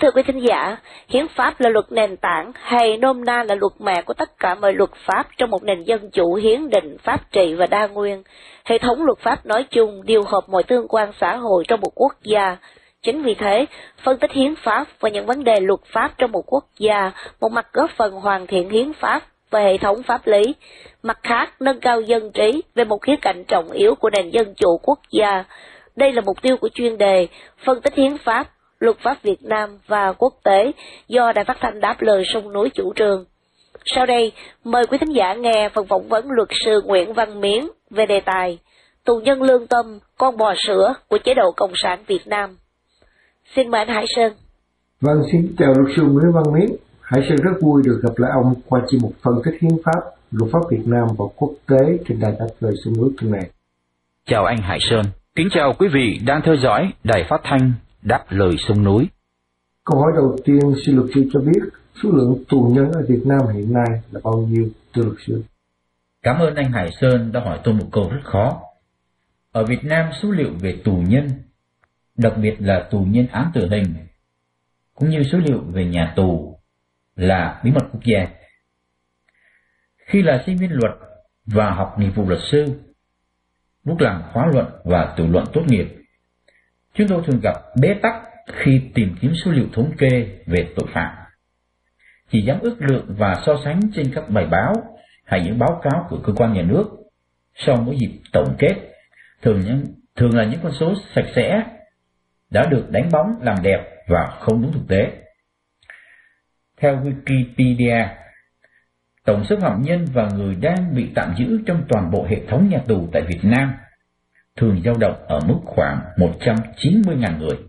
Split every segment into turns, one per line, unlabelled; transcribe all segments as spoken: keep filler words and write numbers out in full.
thưa quý thính giả, hiến pháp là luật nền tảng hay nôm na là luật mẹ của tất cả mọi luật pháp trong một nền dân chủ hiến định, pháp trị và đa nguyên. Hệ thống luật pháp nói chung điều hợp mọi tương quan xã hội trong một quốc gia. Chính vì thế, phân tích hiến pháp và những vấn đề luật pháp trong một quốc gia, một mặt góp phần hoàn thiện hiến pháp và hệ thống pháp lý, mặt khác nâng cao dân trí về một khía cạnh trọng yếu của nền dân chủ quốc gia. Đây là mục tiêu của chuyên đề phân tích hiến pháp, luật pháp Việt Nam và quốc tế do Đài Phát thanh Đáp Lời Sông Núi chủ trương. Sau đây, mời quý thính giả nghe phần phỏng vấn luật sư Nguyễn Văn Miến về đề tài Tù nhân lương tâm, con bò sữa của chế độ Cộng sản Việt Nam. Xin mời anh Hải Sơn.
Vâng, xin chào luật sư Nguyễn Văn Miến. Hải Sơn rất vui được gặp lại ông qua chuyên mục phân tích hiến pháp, luật pháp Việt Nam và quốc tế trên Đài Đáp Lời Sông Núi tuần này.
Chào anh Hải Sơn. Kính chào quý vị đang theo dõi Đài Phát thanh Đáp Lời Sông Núi.
Câu hỏi đầu tiên, xin luật sư cho biết số lượng tù nhân ở Việt Nam hiện nay là bao nhiêu, thưa luật sư?
Cảm ơn anh Hải Sơn đã hỏi tôi một câu rất khó. Ở Việt Nam, số liệu về tù nhân, đặc biệt là tù nhân án tử hình, cũng như số liệu về nhà tù là bí mật quốc gia. Khi là sinh viên luật và học nghiệp vụ luật sư, lúc làm khóa luận và tự luận tốt nghiệp, chúng tôi thường gặp bế tắc khi tìm kiếm số liệu thống kê về tội phạm. Chỉ dám ước lượng và so sánh trên các bài báo hay những báo cáo của cơ quan nhà nước. Sau mỗi dịp tổng kết, thường, những, thường là những con số sạch sẽ, đã được đánh bóng làm đẹp và không đúng thực tế. Theo Wikipedia, tổng số phạm nhân và người đang bị tạm giữ trong toàn bộ hệ thống nhà tù tại Việt Nam thường dao động ở mức khoảng một trăm chín mươi nghìn người.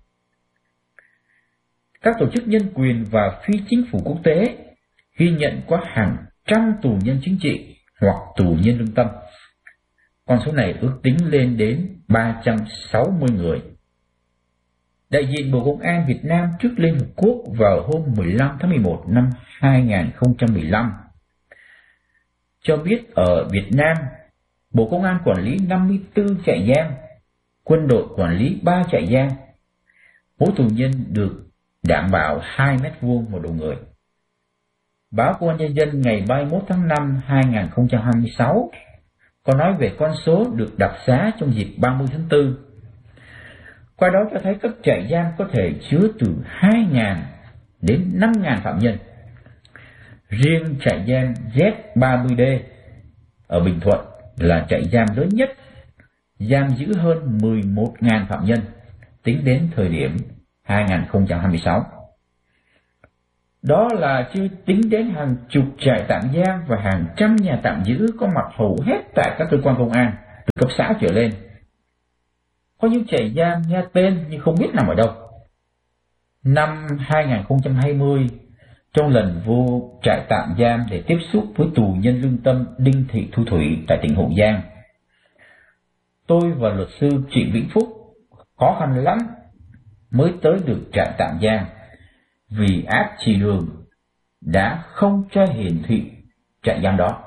Các tổ chức nhân quyền và phi chính phủ quốc tế ghi nhận có hàng trăm tù nhân chính trị hoặc tù nhân lương tâm. Con số này ước tính lên đến ba trăm sáu mươi người. Đại diện Bộ Công an Việt Nam trước Liên Hợp Quốc vào hôm mười lăm tháng mười một năm hai nghìn không trăm mười lăm cho biết ở Việt Nam, Bộ Công an quản lý năm mươi tư trại giam, quân đội quản lý ba trại giam. Mỗi tù nhân được đảm bảo hai mét vuông một đầu người. Báo Công an Nhân dân ngày ba mươi mốt tháng năm hai nghìn không trăm hai mươi sáu có nói về con số được đặc xá trong dịp ba mươi tháng tư. Qua đó cho thấy các trại giam có thể chứa từ hai nghìn đến năm nghìn phạm nhân. Riêng trại giam Z ba mươi D ở Bình Thuận là trại giam lớn nhất, giam giữ hơn mười một nghìn phạm nhân tính đến thời điểm hai nghìn không trăm hai mươi sáu. Đó là chưa tính đến hàng chục trại tạm giam và hàng trăm nhà tạm giữ có mặt hầu hết tại các cơ quan công an từ cấp xã trở lên. Có những trại giam nghe tên nhưng không biết nằm ở đâu. Năm hai nghìn không trăm hai mươi, trong lần vô trại tạm giam để tiếp xúc với tù nhân lương tâm Đinh Thị Thu Thủy tại tỉnh Hậu Giang, tôi và luật sư Trịnh Vĩnh Phúc khó khăn lắm mới tới được trại tạm giam vì áp chỉ đường đã không cho hiển thị trại giam đó.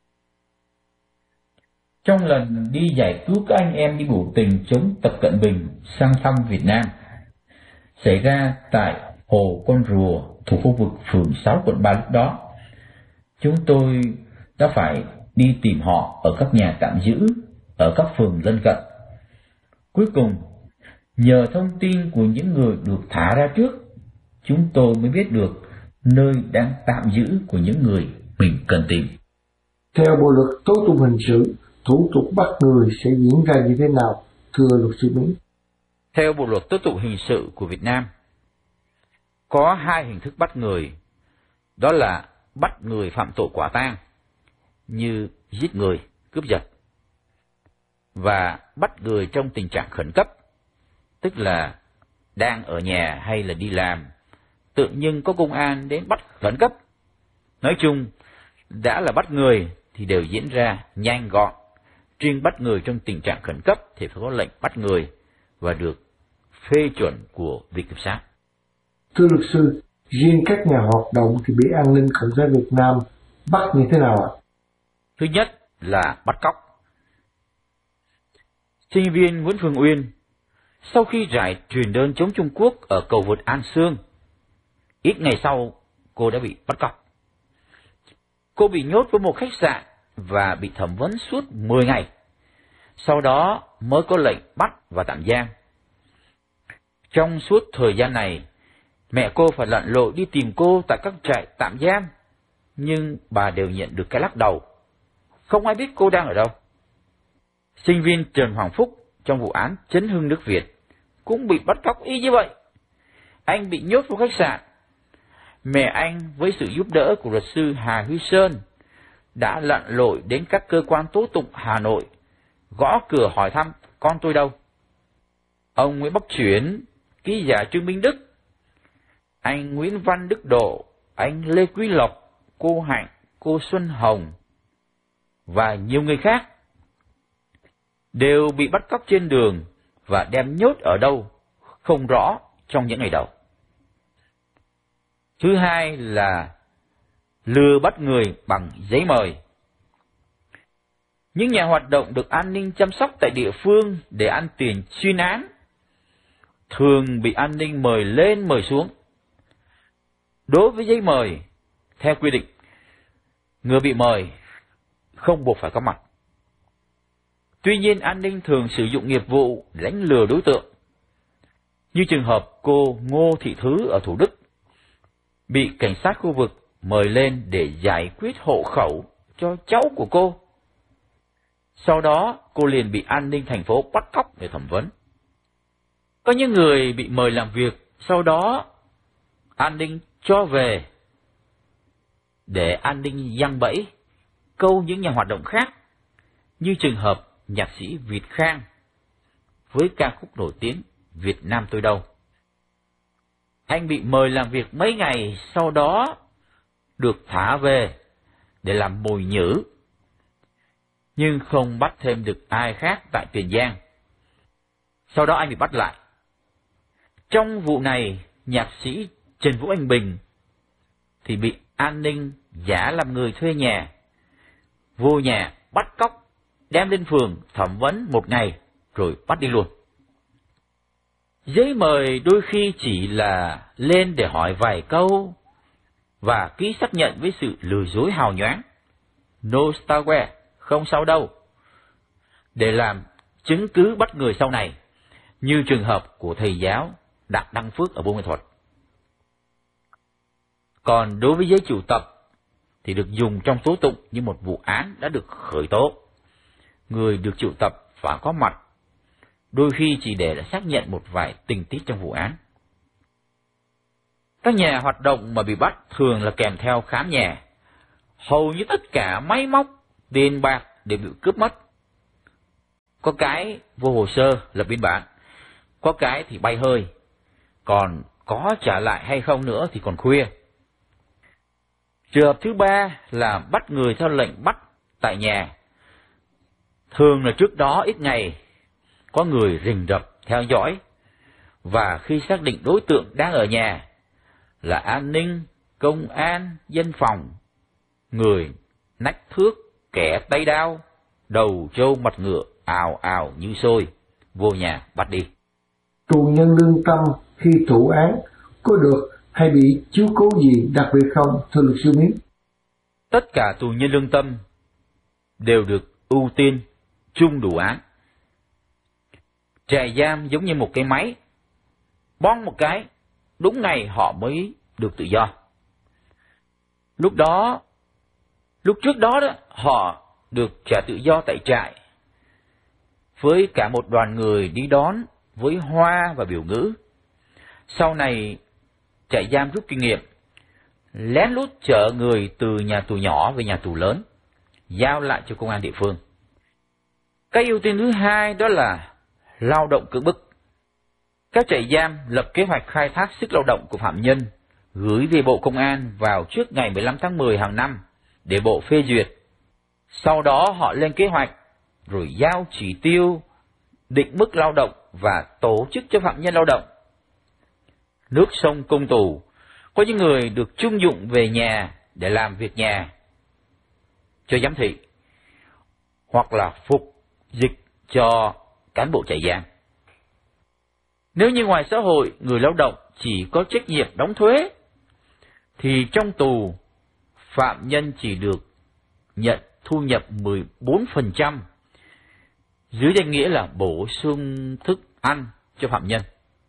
Trong lần đi giải cứu các anh em đi biểu tình chống Tập Cận Bình sang thăm Việt Nam, xảy ra tại Hồ Con Rùa thuộc khu vực phường sáu quận ba lúc đó, chúng tôi đã phải đi tìm họ ở các nhà tạm giữ ở các phường lân cận. Cuối cùng, nhờ thông tin của những người được thả ra trước, chúng tôi mới biết được nơi đang tạm giữ của những người mình cần tìm.
Theo Bộ luật tố tụng hình sự, thủ tục bắt người sẽ diễn ra như thế nào, thưa luật sư Miến?
Theo Bộ luật tố tụng hình sự của Việt Nam, có hai hình thức bắt người, đó là bắt người phạm tội quả tang như giết người, cướp giật, và bắt người trong tình trạng khẩn cấp, tức là đang ở nhà hay là đi làm, tự nhiên có công an đến bắt khẩn cấp. Nói chung, đã là bắt người thì đều diễn ra nhanh gọn. Riêng bắt người trong tình trạng khẩn cấp thì phải có lệnh bắt người và được phê chuẩn của Viện Kiểm sát.
Thưa luật sư, riêng các nhà hoạt động thì bị an ninh Cộng sản Việt Nam bắt như thế nào ạ?
Thứ nhất là bắt cóc. Sinh viên Nguyễn Phương Uyên, sau khi giải truyền đơn chống Trung Quốc ở cầu vượt An Sương, ít ngày sau, cô đã bị bắt cóc. Cô bị nhốt vào một khách sạn và bị thẩm vấn suốt mười ngày. Sau đó mới có lệnh bắt và tạm giam. Trong suốt thời gian này, mẹ cô phải lặn lội đi tìm cô tại các trại tạm giam, nhưng bà đều nhận được cái lắc đầu. Không ai biết cô đang ở đâu. Sinh viên Trần Hoàng Phúc trong vụ án chấn hưng nước Việt cũng bị bắt cóc y như vậy. Anh bị nhốt vào khách sạn. Mẹ anh với sự giúp đỡ của luật sư Hà Huy Sơn đã lặn lội đến các cơ quan tố tụng Hà Nội, gõ cửa hỏi thăm con tôi đâu. Ông Nguyễn Bắc Chuyển, ký giả Trương Minh Đức, anh Nguyễn Văn Đức Độ, anh Lê Quý Lộc, cô Hạnh, cô Xuân Hồng và nhiều người khác đều bị bắt cóc trên đường và đem nhốt ở đâu không rõ trong những ngày đầu. Thứ hai là lừa bắt người bằng giấy mời. Những nhà hoạt động được an ninh chăm sóc tại địa phương để ăn tiền chuyên án thường bị an ninh mời lên mời xuống. Đối với giấy mời, theo quy định, người bị mời không buộc phải có mặt. Tuy nhiên, an ninh thường sử dụng nghiệp vụ để đánh lừa đối tượng. Như trường hợp cô Ngô Thị Thứ ở Thủ Đức bị cảnh sát khu vực mời lên để giải quyết hộ khẩu cho cháu của cô. Sau đó, cô liền bị an ninh thành phố bắt cóc để thẩm vấn. Có những người bị mời làm việc, sau đó an ninh cho về để an ninh giăng bẫy, câu những nhà hoạt động khác, như trường hợp nhạc sĩ Việt Khang với ca khúc nổi tiếng Việt Nam Tôi Đâu. Anh bị mời làm việc mấy ngày, sau đó được thả về để làm mồi nhử, nhưng không bắt thêm được ai khác tại Tiền Giang. Sau đó anh bị bắt lại. Trong vụ này, nhạc sĩ Trần Vũ Anh Bình thì bị an ninh giả làm người thuê nhà, vô nhà bắt cóc, đem lên phường thẩm vấn một ngày rồi bắt đi luôn. Giấy mời đôi khi chỉ là lên để hỏi vài câu và ký xác nhận với sự lừa dối hào nhoáng. No starware, không sao đâu, để làm chứng cứ bắt người sau này, như trường hợp của thầy giáo Đặng Đăng Phước ở Buôn Ma Thuột. Còn đối với giấy triệu tập thì được dùng trong tố tụng như một vụ án đã được khởi tố. Người được triệu tập phải có mặt, đôi khi chỉ để xác nhận một vài tình tiết trong vụ án. Các nhà hoạt động mà bị bắt thường là kèm theo khám nhà. Hầu như tất cả máy móc, tiền bạc đều bị cướp mất. Có cái vô hồ sơ lập biên bản, có cái thì bay hơi, còn có trả lại hay không nữa thì còn khuya. Trường hợp thứ ba là bắt người theo lệnh bắt tại nhà. Thường là trước đó ít ngày, có người rình rập theo dõi, và khi xác định đối tượng đang ở nhà là an ninh, công an, dân phòng, người nách thước, kẻ tay đao, đầu trâu mặt ngựa, ào ào như sôi, vô nhà bắt đi.
Tù nhân lương tâm khi thụ án có được hay bị chiếu cố gì đặc biệt không, thưa luật sư Miến?
Tất cả tù nhân lương tâm đều được ưu tiên chung đủ án. Trại giam giống như một cái máy, bong một cái, đúng ngày họ mới được tự do. Lúc đó, lúc trước đó đó, họ được trả tự do tại trại, với cả một đoàn người đi đón với hoa và biểu ngữ. Sau này, trại giam rút kinh nghiệm, lén lút chở người từ nhà tù nhỏ về nhà tù lớn, giao lại cho công an địa phương. Cái ưu tiên thứ hai đó là lao động cưỡng bức. Các trại giam lập kế hoạch khai thác sức lao động của phạm nhân, gửi về Bộ Công an vào trước ngày mười lăm tháng mười hàng năm để Bộ phê duyệt. Sau đó họ lên kế hoạch, rồi giao chỉ tiêu, định mức lao động và tổ chức cho phạm nhân lao động. Nước sông công tù, có những người được trung dụng về nhà để làm việc nhà cho giám thị, hoặc là phục dịch cho cán bộ trại giam. Nếu như ngoài xã hội, người lao động chỉ có trách nhiệm đóng thuế, thì trong tù, phạm nhân chỉ được nhận thu nhập mười bốn phần trăm dưới danh nghĩa là bổ sung thức ăn cho phạm nhân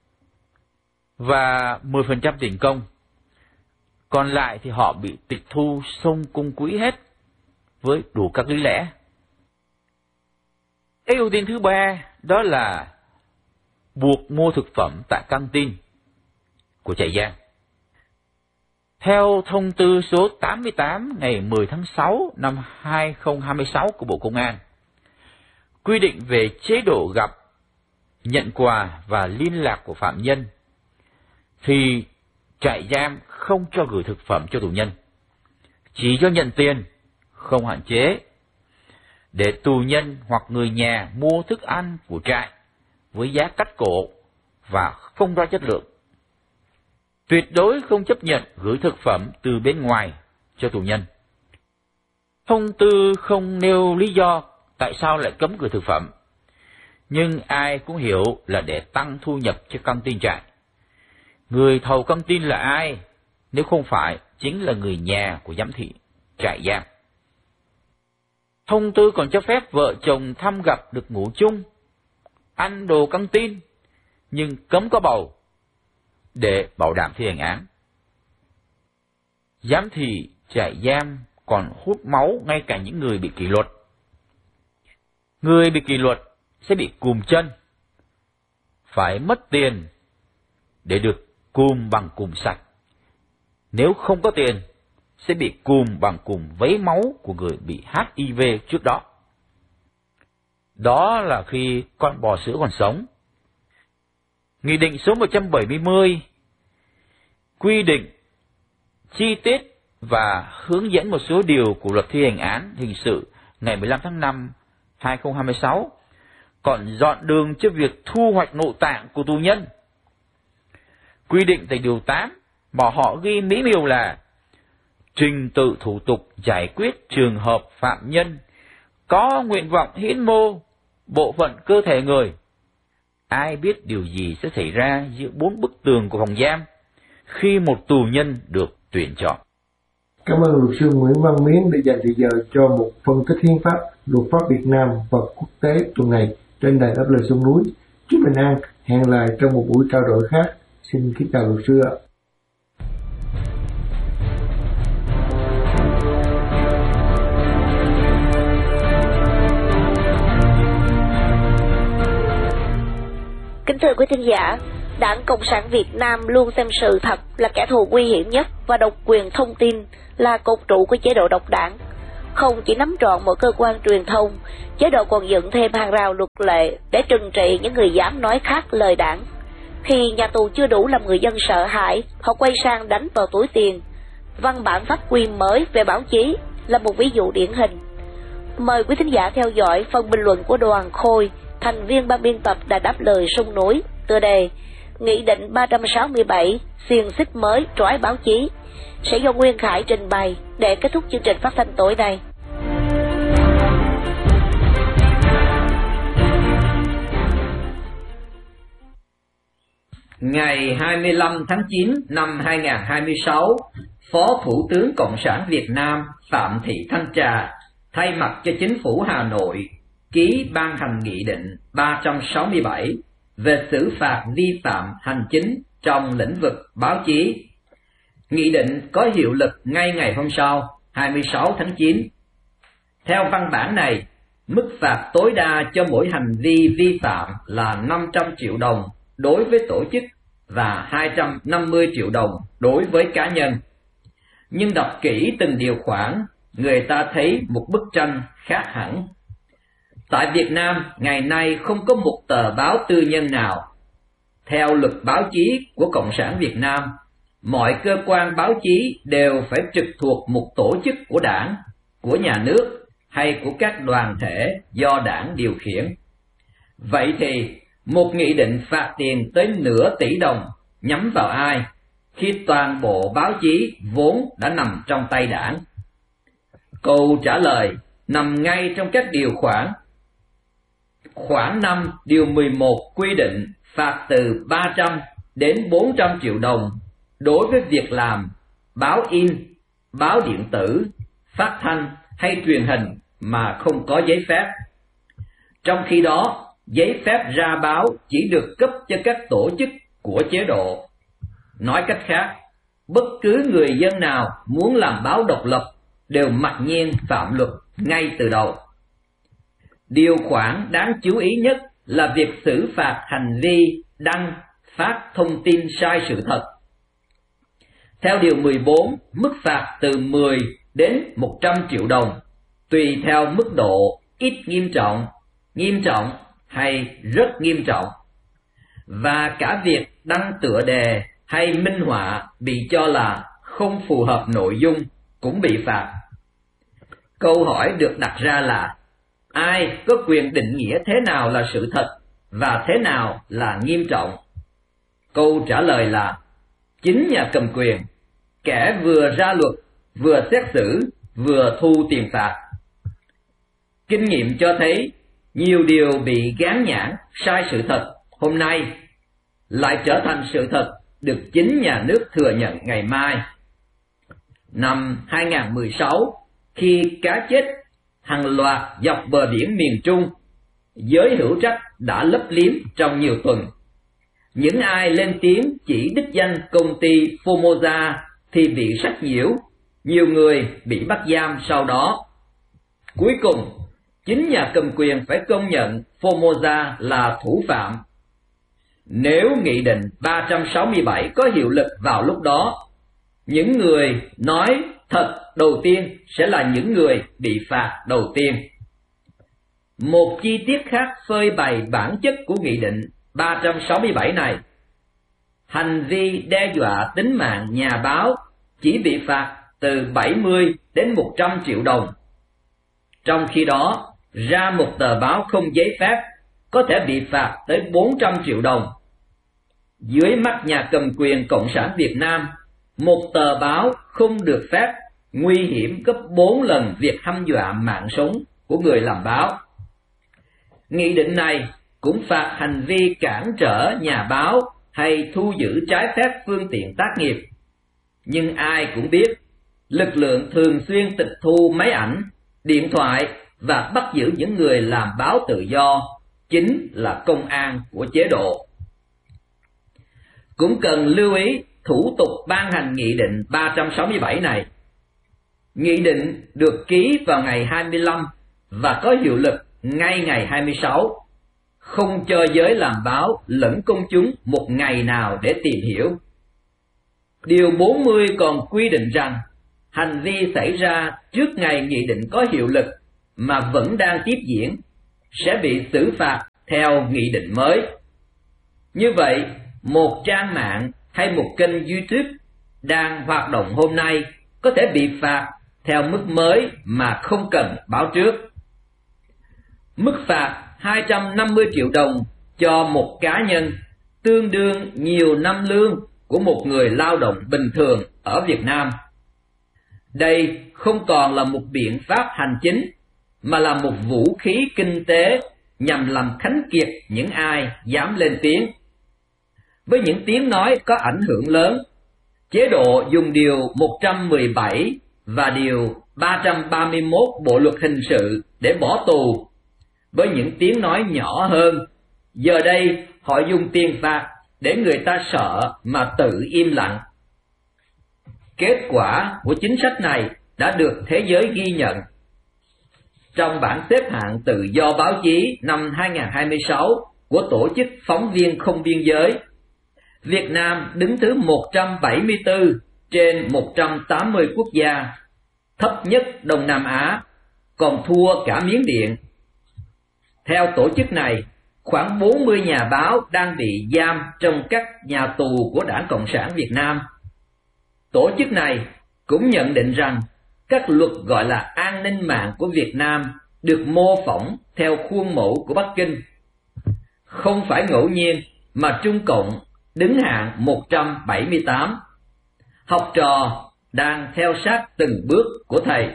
và mười phần trăm tiền công. Còn lại thì họ bị tịch thu sông cung quỹ hết với đủ các lý lẽ. Cái ưu tiên thứ ba đó là buộc mua thực phẩm tại căng tin của trại giam. Theo thông tư số tám mươi tám ngày mười tháng sáu năm hai nghìn không trăm hai mươi sáu của Bộ Công an, quy định về chế độ gặp, nhận quà và liên lạc của phạm nhân, thì trại giam không cho gửi thực phẩm cho tù nhân, chỉ cho nhận tiền, không hạn chế, để tù nhân hoặc người nhà mua thức ăn của trại với giá cắt cổ và không rõ chất lượng. Tuyệt đối không chấp nhận gửi thực phẩm từ bên ngoài cho tù nhân. Thông tư không nêu lý do tại sao lại cấm gửi thực phẩm, nhưng ai cũng hiểu là để tăng thu nhập cho căng tin trại. Người thầu căng tin là ai? Nếu không phải chính là người nhà của giám thị trại giam. Thông tư còn cho phép vợ chồng thăm gặp được ngủ chung, ăn đồ căng tin, nhưng cấm có bầu để bảo đảm thi hành án. Giám thị trại giam còn hút máu ngay cả những người bị kỷ luật. Người bị kỷ luật sẽ bị cùm chân, phải mất tiền để được cùm bằng cùm sạch. Nếu không có tiền, sẽ bị cùm bằng cùm vấy máu của người bị hát i vê trước đó. Đó là khi con bò sữa còn sống. Nghị định số một trăm bảy mươi quy định chi tiết và hướng dẫn một số điều của Luật thi hành án hình sự ngày mười lăm tháng năm hai nghìn không trăm hai mươi sáu còn dọn đường cho việc thu hoạch nội tạng của tù nhân. Quy định tại điều tám mà họ ghi mỹ miều là trình tự thủ tục giải quyết trường hợp phạm nhân có nguyện vọng hiến mô bộ phận cơ thể người. Ai biết điều gì sẽ xảy ra giữa bốn bức tường của phòng giam khi một tù nhân được tuyển chọn.
Cảm ơn luật sư Nguyễn Văn Miến đã dành thời giờ cho một phân tích hiến pháp, luật pháp Việt Nam và quốc tế tuần này trên đài đáp lời sông núi. Chúc bình an, hẹn lại trong một buổi trao đổi khác. Xin kính chào luật sư ạ.
Kính thưa quý thính giả, Đảng Cộng sản Việt Nam luôn xem sự thật là kẻ thù nguy hiểm nhất và độc quyền thông tin là cột trụ của chế độ độc đảng. Không chỉ nắm trọn mọi cơ quan truyền thông, chế độ còn dựng thêm hàng rào luật lệ để trừng trị những người dám nói khác lời đảng. Khi nhà tù chưa đủ làm người dân sợ hãi, họ quay sang đánh vào túi tiền. Văn bản pháp quy mới về báo chí là một ví dụ điển hình. Mời quý thính giả theo dõi phần bình luận của Đoàn Khôi, thành viên ban biên tập Đài Đáp Lời Sông Núi, tựa đề Nghị định ba trăm sáu mươi bảy xiềng xích mới trói báo chí, sẽ do Nguyên Khải trình bày để kết thúc chương trình phát thanh tối nay.
Ngày hai mươi lăm tháng chín năm hai nghìn không trăm hai mươi sáu, Phó Thủ tướng Cộng sản Việt Nam Phạm Thị Thanh Trà thay mặt cho Chính phủ Hà Nội ký ban hành Nghị định ba trăm sáu mươi bảy về xử phạt vi phạm hành chính trong lĩnh vực báo chí. Nghị định có hiệu lực ngay ngày hôm sau, hai mươi sáu tháng chín. Theo văn bản này, mức phạt tối đa cho mỗi hành vi vi phạm là năm trăm triệu đồng đối với tổ chức và hai trăm năm mươi triệu đồng đối với cá nhân. Nhưng đọc kỹ từng điều khoản, người ta thấy một bức tranh khác hẳn. Tại Việt Nam, ngày nay không có một tờ báo tư nhân nào. Theo luật báo chí của Cộng sản Việt Nam, mọi cơ quan báo chí đều phải trực thuộc một tổ chức của đảng, của nhà nước hay của các đoàn thể do đảng điều khiển. Vậy thì, một nghị định phạt tiền tới nửa tỷ đồng nhắm vào ai, khi toàn bộ báo chí vốn đã nằm trong tay đảng? Câu trả lời nằm ngay trong các điều khoản. Khoản năm điều mười một quy định phạt từ ba trăm đến bốn trăm triệu đồng đối với việc làm báo in, báo điện tử, phát thanh hay truyền hình mà không có giấy phép. Trong khi đó, giấy phép ra báo chỉ được cấp cho các tổ chức của chế độ. Nói cách khác, bất cứ người dân nào muốn làm báo độc lập đều mặc nhiên phạm luật ngay từ đầu. Điều khoản đáng chú ý nhất là việc xử phạt hành vi đăng, phát thông tin sai sự thật. Theo điều mười bốn, mức phạt từ mười đến một trăm triệu đồng, tùy theo mức độ ít nghiêm trọng, nghiêm trọng hay rất nghiêm trọng. Và cả việc đăng tựa đề hay minh họa bị cho là không phù hợp nội dung cũng bị phạt. Câu hỏi được đặt ra là ai có quyền định nghĩa thế nào là sự thật và thế nào là nghiêm trọng? Câu trả lời là chính nhà cầm quyền, kẻ vừa ra luật, vừa xét xử, vừa thu tiền phạt. Kinh nghiệm cho thấy nhiều điều bị gán nhãn sai sự thật hôm nay lại trở thành sự thật được chính nhà nước thừa nhận ngày mai. Năm hai không một sáu, khi cá chết hàng loạt dọc bờ biển miền Trung, giới hữu trách đã lấp liếm trong nhiều tuần. Những ai lên tiếng chỉ đích danh công ty Formosa thì bị sách nhiễu, nhiều người bị bắt giam sau đó. Cuối cùng, chính nhà cầm quyền phải công nhận Formosa là thủ phạm. Nếu Nghị định ba trăm sáu mươi bảy có hiệu lực vào lúc đó, những người nói thật đầu tiên sẽ là những người bị phạt đầu tiên. Một chi tiết khác phơi bày bản chất của Nghị định ba trăm sáu mươi bảy này: hành vi đe dọa tính mạng nhà báo chỉ bị phạt từ bảy mươi đến một trăm triệu đồng. Trong khi đó, ra một tờ báo không giấy phép có thể bị phạt tới bốn trăm triệu đồng. Dưới mắt nhà cầm quyền Cộng sản Việt Nam, một tờ báo không được phép nguy hiểm gấp bốn lần việc hăm dọa mạng sống của người làm báo. Nghị định này cũng phạt hành vi cản trở nhà báo hay thu giữ trái phép phương tiện tác nghiệp. Nhưng ai cũng biết, lực lượng thường xuyên tịch thu máy ảnh, điện thoại và bắt giữ những người làm báo tự do chính là công an của chế độ. Cũng cần lưu ý thủ tục ban hành Nghị định ba trăm sáu mươi bảy này. Nghị định được ký vào ngày hai mươi lăm và có hiệu lực ngay ngày hai mươi sáu, không cho giới làm báo lẫn công chúng một ngày nào để tìm hiểu. Điều bốn mươi còn quy định rằng hành vi xảy ra trước ngày nghị định có hiệu lực mà vẫn đang tiếp diễn sẽ bị xử phạt theo nghị định mới. Như vậy, một trang mạng hay một kênh YouTube đang hoạt động hôm nay có thể bị phạt theo mức mới mà không cần báo trước. Mức phạt hai trăm năm mươi triệu đồng cho một cá nhân tương đương nhiều năm lương của một người lao động bình thường ở Việt Nam. Đây không còn là một biện pháp hành chính, mà là một vũ khí kinh tế nhằm làm khánh kiệt những ai dám lên tiếng. Với những tiếng nói có ảnh hưởng lớn, chế độ dùng điều một trăm mười bảy và điều ba trăm ba mươi mốt Bộ luật hình sự để bỏ tù. Với những tiếng nói nhỏ hơn, giờ đây họ dùng tiền phạt để người ta sợ mà tự im lặng. Kết quả của chính sách này đã được thế giới ghi nhận. Trong bảng xếp hạng tự do báo chí năm hai không hai sáu của Tổ chức Phóng viên Không Biên Giới, Việt Nam đứng thứ một trăm bảy mươi tư trên một trăm tám mươi quốc gia, thấp nhất Đông Nam Á, còn thua cả Miến Điện. Theo tổ chức này, khoảng bốn mươi nhà báo đang bị giam trong các nhà tù của Đảng Cộng sản Việt Nam. Tổ chức này cũng nhận định rằng các luật gọi là an ninh mạng của Việt Nam được mô phỏng theo khuôn mẫu của Bắc Kinh. Không phải ngẫu nhiên mà Trung Cộng đứng hạng một trăm bảy mươi tám. Học trò đang theo sát từng bước của thầy.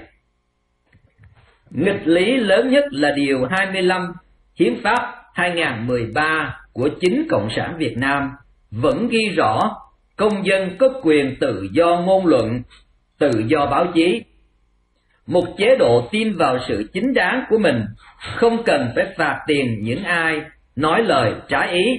Nghịch lý lớn nhất là điều hai mươi lăm Hiến pháp hai không một ba của chính Cộng sản Việt Nam vẫn ghi rõ công dân có quyền tự do ngôn luận, tự do báo chí. Một chế độ tin vào sự chính đáng của mình, không cần phải phạt tiền những ai nói lời trái ý.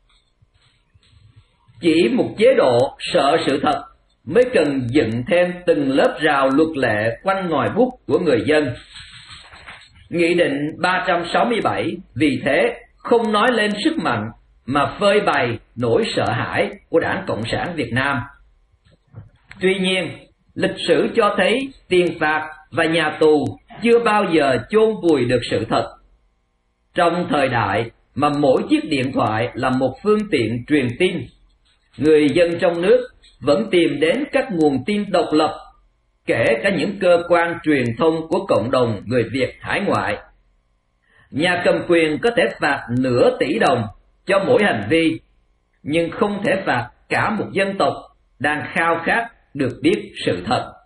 Chỉ một chế độ sợ sự thật mới cần dựng thêm từng lớp rào luật lệ quanh ngòi bút của người dân. Nghị định ba trăm sáu mươi bảy vì thế không nói lên sức mạnh mà phơi bày nỗi sợ hãi của Đảng Cộng sản Việt Nam. Tuy nhiên, lịch sử cho thấy tiền phạt và nhà tù chưa bao giờ chôn vùi được sự thật. Trong thời đại mà mỗi chiếc điện thoại là một phương tiện truyền tin, người dân trong nước vẫn tìm đến các nguồn tin độc lập, kể cả những cơ quan truyền thông của cộng đồng người Việt hải ngoại. Nhà cầm quyền có thể phạt nửa tỷ đồng cho mỗi hành vi, nhưng không thể phạt cả một dân tộc đang khao khát được biết sự thật.